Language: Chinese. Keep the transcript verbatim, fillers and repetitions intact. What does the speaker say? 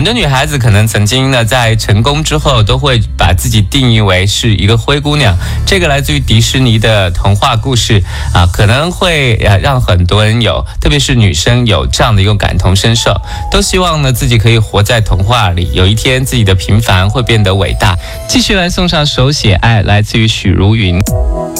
很多女孩子可能曾经呢在成功之后都会把自己定义为是一个灰姑娘，这个来自于迪士尼的童话故事啊，可能会呃让很多人有，特别是女生有这样的一个感同身受，都希望呢自己可以活在童话里，有一天自己的平凡会变得伟大。继续来送上手写爱，来自于许茹芸。